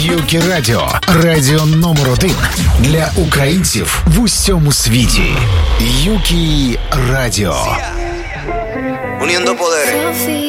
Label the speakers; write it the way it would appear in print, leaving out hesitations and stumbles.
Speaker 1: Юкі Радіо. Радіо номер 1 для українців в усьому світі. Юкі Радіо.
Speaker 2: Uniendo poderes.